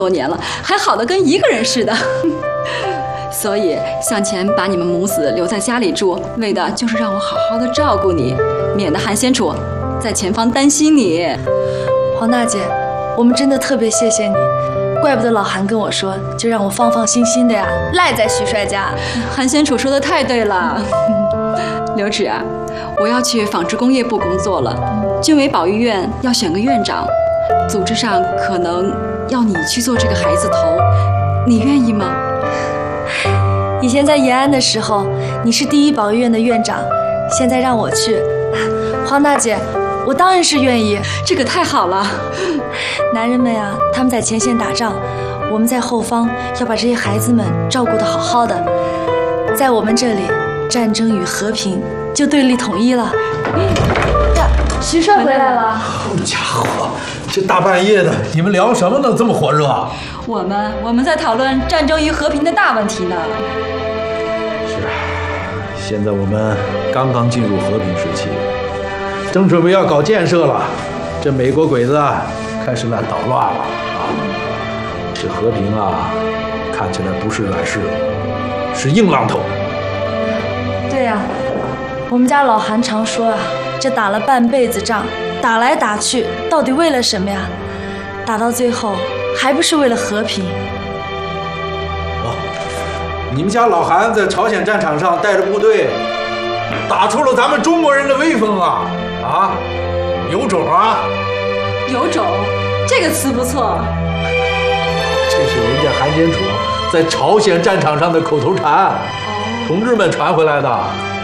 多年了，还好的跟一个人似的。所以向前把你们母子留在家里住，为的就是让我好好的照顾你，免得韩先楚在前方担心你。 黄大姐，我们真的特别谢谢你，怪不得老韩跟我说，就让我放放心心的呀，赖在蟋蟀家。 韩先楚说的太对了。刘芷啊，我要去纺织工业部工作了，军委保育院要选个院长，组织上可能要你去做这个孩子头，你愿意吗？ 以前在延安的时候，你是第一保育院的院长，现在让我去，黄大姐，我当然是愿意。 这可太好了。 男人们呀，他们在前线打仗，我们在后方要把这些孩子们照顾得好好的。在我们这里，战争与和平就对立统一了。呀，徐帅回来了。 好家伙，这大半夜的，你们聊什么呢？这么火热啊？ 我们在讨论战争与和平的大问题呢。 是，现在我们刚刚进入和平时期，正准备要搞建设了。这美国鬼子啊，开始来捣乱了啊！这和平啊，看起来不是软柿子，是硬榔头。 对呀，我们家老韩常说啊，这打了半辈子仗，打来打去，到底为了什么呀？打到最后，还不是为了和平？ 哦，你们家老韩在朝鲜战场上带着部队，打出了咱们中国人的威风啊！啊，有种啊！ 有种，这个词不错。 这是人家韩先楚在朝鲜战场上的口头禅，同志们传回来的，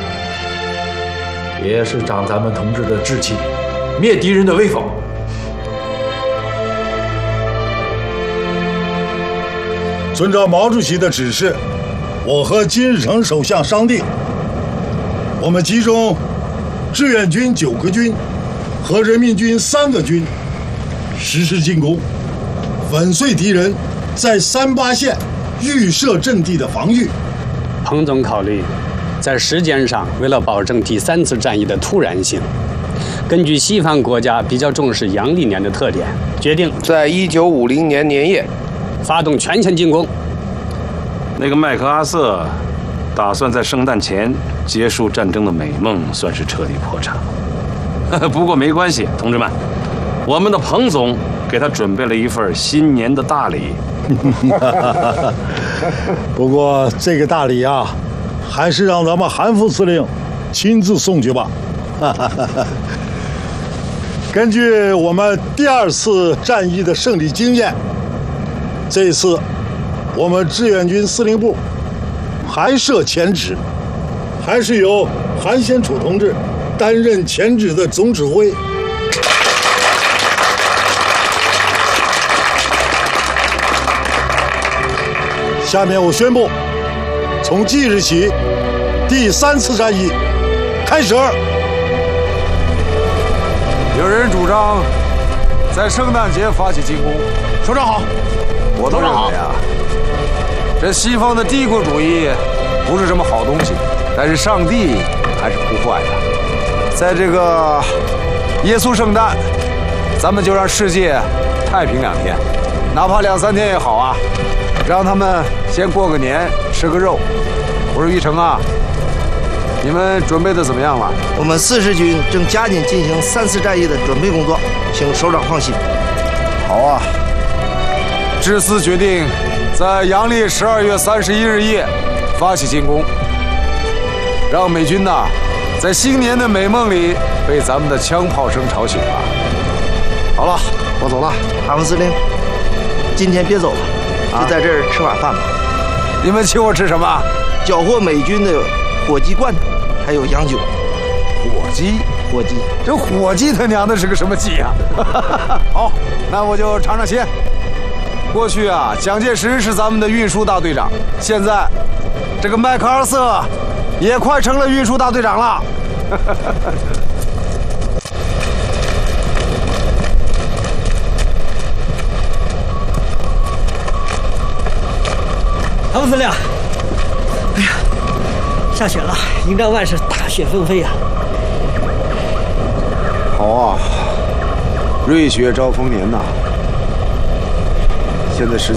也是长咱们同志的志气，灭敌人的威风。 遵照毛主席的指示，我和金日成首相商定，我们集中志愿军9个军和人民军3个军，实施进攻，粉碎敌人在38线预设阵地的防御。 彭总考虑，在时间上，为了保证第3次战役的突然性，根据西方国家比较重视阳历年的特点，决定在1950年年夜发动全线进攻。 那个麦克阿瑟打算在圣诞前结束战争的美梦，算是彻底破产了。不过没关系，同志们，我们的彭总给他准备了一份新年的大礼。 不过这个大礼啊，还是让咱们韩副司令亲自送去吧。根据我们第2次战役的胜利经验，这次我们志愿军司令部还设前指，还是由韩先楚同志担任前指的总指挥。下面我宣布，从即日起，第3次战役开始。 有人主张在圣诞节发起进攻， 首长好。 我都认为啊，这西方的帝国主义不是什么好东西，但是上帝还是不坏的。在这个耶稣圣诞，咱们就让世界太平2天，哪怕2、3天也好啊，让他们先过个年，吃个肉。我说玉成啊，你们准备的怎么样了？ 我们40军正加紧进行3次战役的准备工作，请首长放心。 好啊，志司决定在阳历12月31日夜发起进攻，让美军呐在新年的美梦里被咱们的枪炮声吵醒了。好了，我走了。 韩副司令，今天别走了，就在这儿吃晚饭吧。 你们请我吃什么？ 缴获美军的火鸡罐头，还有洋酒。 火鸡？这火鸡他娘的是个什么鸡呀？好，那我就尝尝鲜。过去啊，蒋介石是咱们的运输大队长，现在这个麦克阿瑟也快成了运输大队长了。 韩副司令，哎呀，下雪了，迎战万事大雪纷飞呀！ 好啊，瑞雪兆丰年呐！ 现在时